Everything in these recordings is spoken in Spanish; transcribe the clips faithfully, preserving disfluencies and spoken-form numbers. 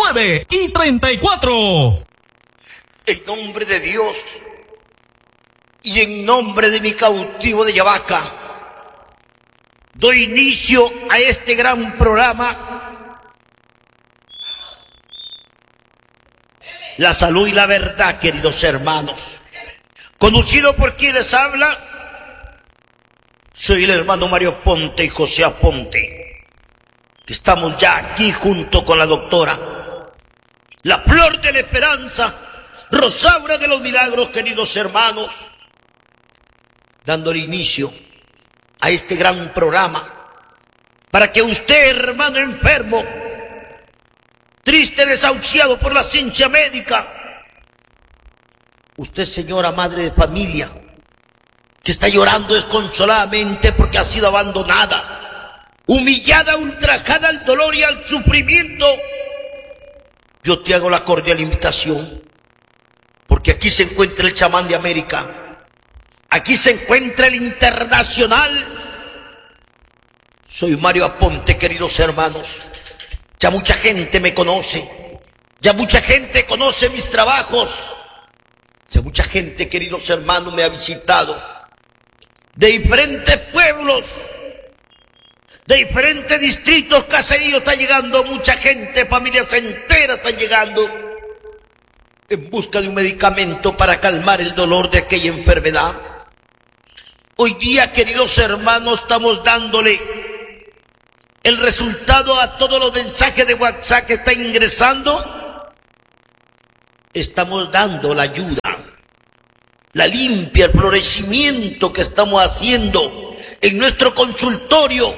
nueve y treinta y cuatro. En nombre de Dios y en nombre de mi cautivo de Yavaca, doy inicio a este gran programa, La Salud y la Verdad, queridos hermanos. Conocido por quien les habla, soy el hermano Mario Ponte y José Aponte, que estamos ya aquí junto con la doctora, la flor de la esperanza, Rosaura de los milagros, queridos hermanos, dándole inicio a este gran programa para que usted, hermano enfermo, triste, desahuciado por la ciencia médica, usted, señora madre de familia, que está llorando desconsoladamente porque ha sido abandonada, humillada, ultrajada al dolor y al sufrimiento, yo te hago la cordial invitación, porque aquí se encuentra el chamán de América, aquí se encuentra el internacional. Soy Mario Aponte, queridos hermanos. Ya mucha gente me conoce, ya mucha gente conoce mis trabajos, ya mucha gente, queridos hermanos, me ha visitado de diferentes pueblos, de diferentes distritos, caseríos. Está llegando mucha gente, familias enteras están llegando en busca de un medicamento para calmar el dolor de aquella enfermedad. Hoy día, queridos hermanos, estamos dándole el resultado a todos los mensajes de WhatsApp que están ingresando. Estamos dando la ayuda, la limpia, el florecimiento que estamos haciendo en nuestro consultorio,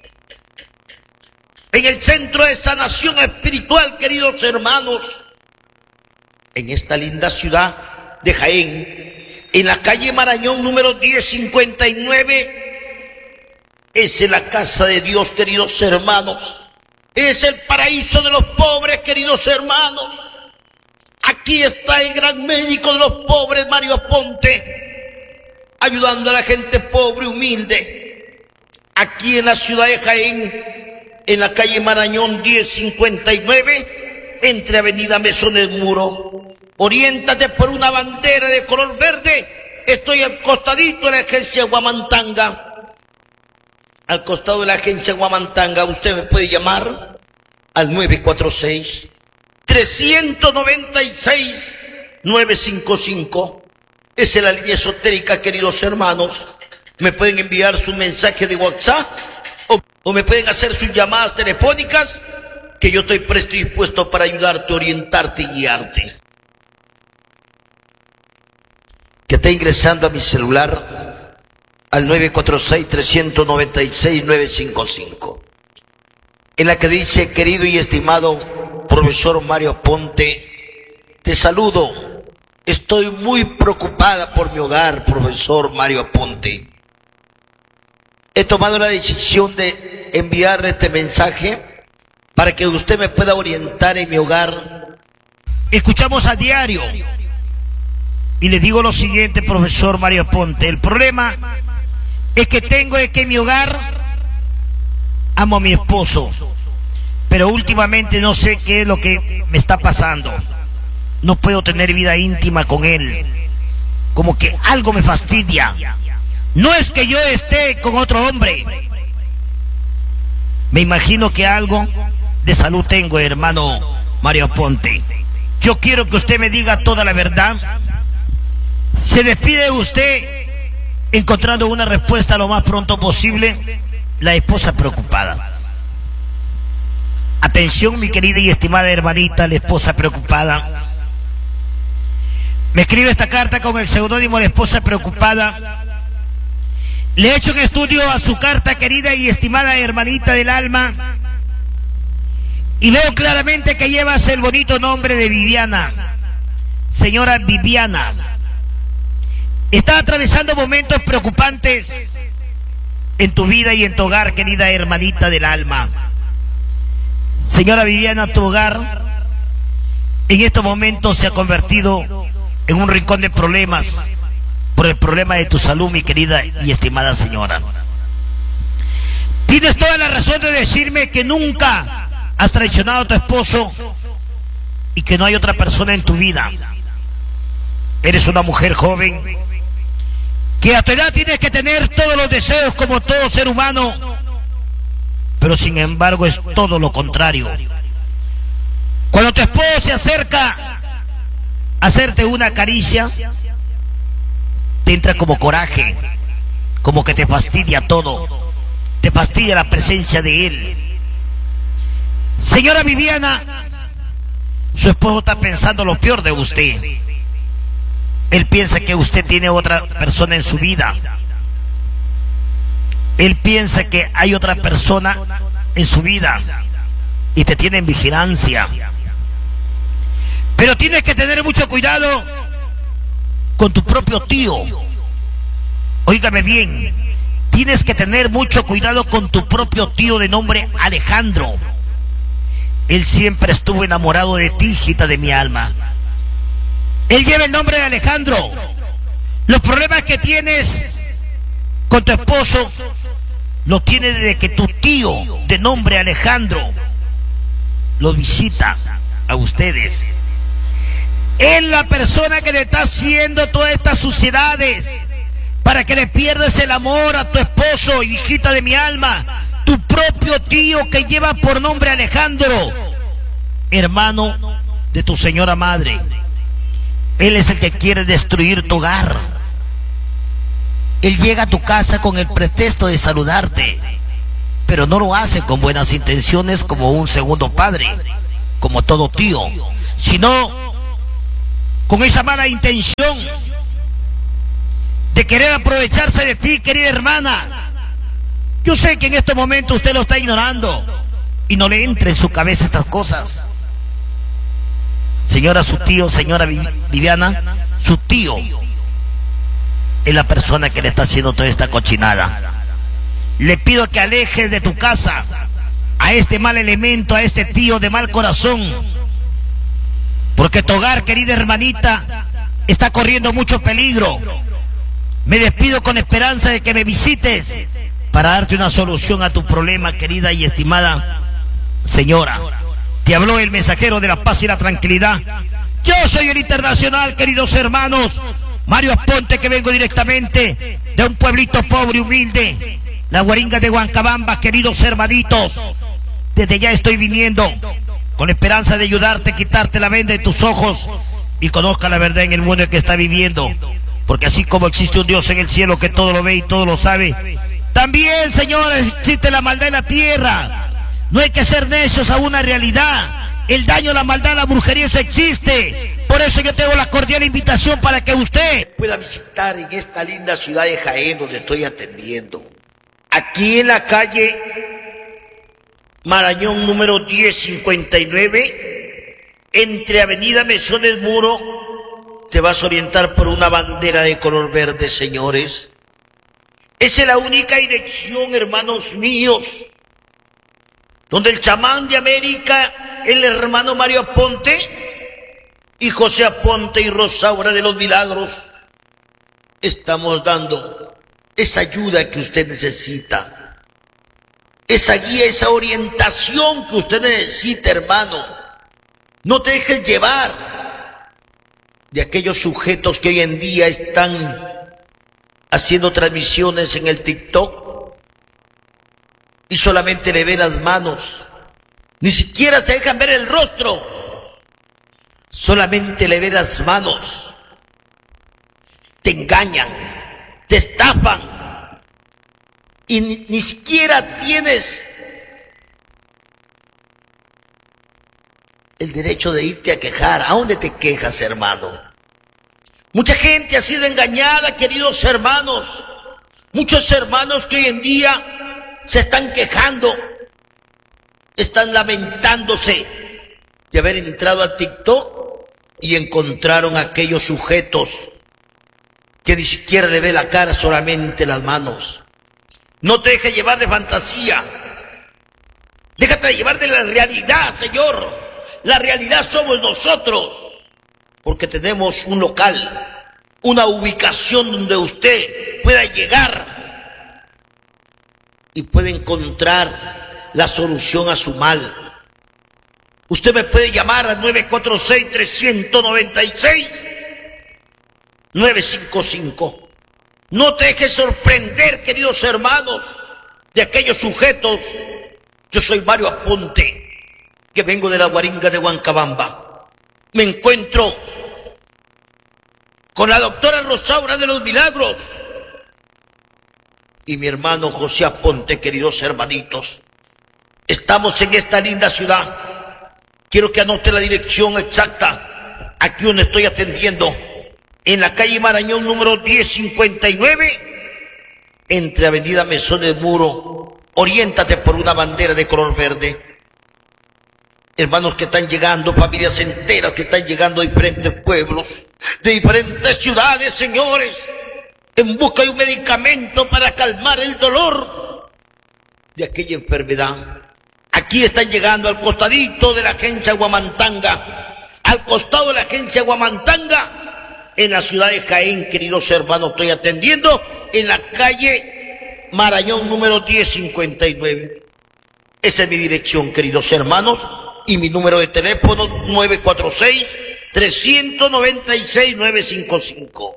en el centro de sanación espiritual, queridos hermanos, en esta linda ciudad de Jaén, en la calle Marañón número diez cincuenta y nueve. Es la casa de Dios, queridos hermanos. Es el paraíso de los pobres, queridos hermanos. Aquí está el gran médico de los pobres, Mario Aponte, ayudando a la gente pobre, humilde. Aquí en la ciudad de Jaén, en la calle Marañón diez cincuenta y nueve, entre avenida Mesón del Muro. Oriéntate por una bandera de color verde. Estoy al costadito de la agencia Huamantanga. Al costado de la agencia Huamantanga, usted me puede llamar al nueve cuatro seis, tres nueve seis, nueve cinco cinco. Esa es la línea esotérica, queridos hermanos. Me pueden enviar su mensaje de WhatsApp o, o me pueden hacer sus llamadas telefónicas, que yo estoy presto y dispuesto para ayudarte, orientarte y guiarte. Que está ingresando a mi celular al nueve cuatro seis, tres nueve seis, nueve cinco cinco, en la que dice: querido y estimado profesor Mario Aponte, te saludo. Estoy muy preocupada por mi hogar, profesor Mario Aponte. He tomado la decisión de enviarle este mensaje para que usted me pueda orientar en mi hogar. Escuchamos a diario y le digo lo siguiente, profesor Mario Aponte: el problema es que tengo es que en mi hogar amo a mi esposo, pero últimamente no sé qué es lo que me está pasando. No puedo tener vida íntima con él, como que algo me fastidia. No es que yo esté con otro hombre, me imagino que algo de salud tengo, hermano Mario Aponte. Yo quiero que usted me diga toda la verdad. Se despide usted encontrando una respuesta lo más pronto posible. La esposa preocupada. Atención, mi querida y estimada hermanita, la esposa preocupada. Me escribe esta carta con el seudónimo La Esposa Preocupada. Le he hecho un estudio a su carta, querida y estimada hermanita del alma, y veo claramente que llevas el bonito nombre de Viviana. Señora Viviana, está atravesando momentos preocupantes en tu vida y en tu hogar, querida hermanita del alma. Señora Viviana, tu hogar en estos momentos se ha convertido en un rincón de problemas por el problema de tu salud, mi querida y estimada señora. Tienes toda la razón de decirme que nunca has traicionado a tu esposo y que no hay otra persona en tu vida. Eres una mujer joven que a tu edad tienes que tener todos los deseos como todo ser humano, pero sin embargo es todo lo contrario. Cuando tu esposo se acerca a hacerte una caricia, te entra como coraje, como que te fastidia todo, te fastidia la presencia de él. Señora Viviana, su esposo está pensando lo peor de usted. Él piensa que usted tiene otra persona en su vida. Él piensa que hay otra persona en su vida y te tiene en vigilancia. Pero tienes que tener mucho cuidado con tu propio tío. Óigame bien, tienes que tener mucho cuidado con tu propio tío de nombre Alejandro. Él siempre estuvo enamorado de ti, hijita de mi alma. Él lleva el nombre de Alejandro. Los problemas que tienes con tu esposo lo tiene desde que tu tío de nombre Alejandro lo visita a ustedes. Es la persona que le está haciendo todas estas suciedades para que le pierdas el amor a tu esposo, hijita de mi alma. Tu propio tío que lleva por nombre Alejandro, hermano de tu señora madre. Él es el que quiere destruir tu hogar. Él llega a tu casa con el pretexto de saludarte, pero no lo hace con buenas intenciones como un segundo padre, como todo tío, sino con esa mala intención de querer aprovecharse de ti, querida hermana. Yo sé que en este momento usted lo está ignorando y no le entra en su cabeza estas cosas. Señora, su tío, señora Viviana, su tío es la persona que le está haciendo toda esta cochinada. Le pido que alejes de tu casa a este mal elemento, a este tío de mal corazón, porque tu hogar, querida hermanita, está corriendo mucho peligro. Me despido con esperanza de que me visites para darte una solución a tu problema, querida y estimada señora. Te habló el mensajero de la paz y la tranquilidad. Yo soy el internacional, queridos hermanos, Mario Aponte, que vengo directamente de un pueblito pobre y humilde, la Guaringa de Huancabamba, queridos hermanitos. Desde ya estoy viniendo con la esperanza de ayudarte, quitarte la venda de tus ojos y conozca la verdad en el mundo en que está viviendo. Porque así como existe un Dios en el cielo que todo lo ve y todo lo sabe, también, señores, existe la maldad en la tierra. No hay que ser necios a una realidad. El daño, la maldad, la brujería, eso existe. Por eso yo tengo la cordial invitación para que usted pueda visitar en esta linda ciudad de Jaén, donde estoy atendiendo. Aquí en la calle Marañón número diez cincuenta y nueve, entre Avenida Mesones Muro, te vas a orientar por una bandera de color verde, señores. Esa es la única dirección, hermanos míos, donde el chamán de América, el hermano Mario Aponte y José Aponte y Rosaura de los Milagros, estamos dando esa ayuda que usted necesita, esa guía, esa orientación que usted necesita, hermano. No te dejes llevar de aquellos sujetos que hoy en día están haciendo transmisiones en el TikTok y solamente le ven las manos, ni siquiera se dejan ver el rostro, solamente le ven las manos. Te engañan, te estafan y ni, ni siquiera tienes el derecho de irte a quejar. ¿A dónde te quejas, hermano? Mucha gente ha sido engañada, queridos hermanos. Muchos hermanos que hoy en día se están quejando, están lamentándose de haber entrado a TikTok y encontraron a aquellos sujetos que ni siquiera le ve la cara, solamente las manos. No te dejes llevar de fantasía. Déjate llevar de la realidad, Señor. La realidad somos nosotros, porque tenemos un local, una ubicación donde usted pueda llegar y puede encontrar la solución a su mal. Usted me puede llamar al nueve cuatro seis, tres nueve seis, nueve cinco cinco. No te dejes sorprender, queridos hermanos, de aquellos sujetos. Yo soy Mario Aponte, que vengo de la Guaringa de Huancabamba. Me encuentro con la doctora Rosaura de los Milagros y mi hermano José Aponte, queridos hermanitos. Estamos en esta linda ciudad. Quiero que anote la dirección exacta, aquí donde estoy atendiendo, en la calle Marañón número diez cincuenta y nueve, entre Avenida Mesón del Muro. Oriéntate por una bandera de color verde. Hermanos que están llegando, familias enteras que están llegando de diferentes pueblos, de diferentes ciudades, señores, en busca de un medicamento para calmar el dolor de aquella enfermedad. Aquí están llegando al costadito de la agencia Huamantanga, al costado de la agencia Huamantanga, en la ciudad de Jaén, queridos hermanos, estoy atendiendo en la calle Marañón número diez cincuenta y nueve. Esa es mi dirección, queridos hermanos, y mi número de teléfono nueve cuatro seis, tres nueve seis, nueve cinco cinco.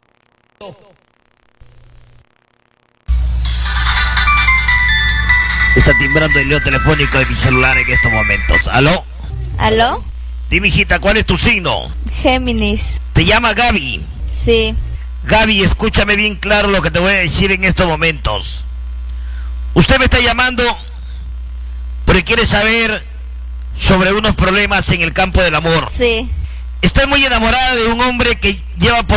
Está timbrando el lío telefónico de mi celular en estos momentos. ¿Aló? ¿Aló? Dime, hijita, ¿cuál es tu signo? Géminis. ¿Te llama Gaby? Sí. Gaby, escúchame bien claro lo que te voy a decir en estos momentos. Usted me está llamando porque quiere saber sobre unos problemas en el campo del amor. Sí. Estoy muy enamorada de un hombre que lleva por